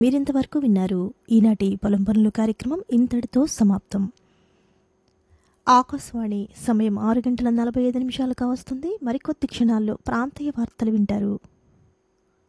మీరింతవరకు విన్నారు ఈనాటి పొలం పనులు కార్యక్రమం ఇంతటితో సమాప్తం. ఆకాశవాణి సమయం 6:45 కావస్తుంది. మరికొద్ది క్షణాల్లో ప్రాంతీయ వార్తలు వింటారు.